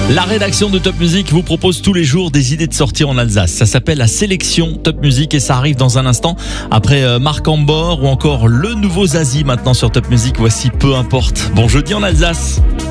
La rédaction de Top Music vous propose tous les jours des idées de sortie en Alsace. Ça s'appelle la sélection Top Music et ça arrive dans un instant après Marc Ambor ou encore le nouveau Zazie maintenant sur Top Music. Voici Peu importe. Bon jeudi en Alsace.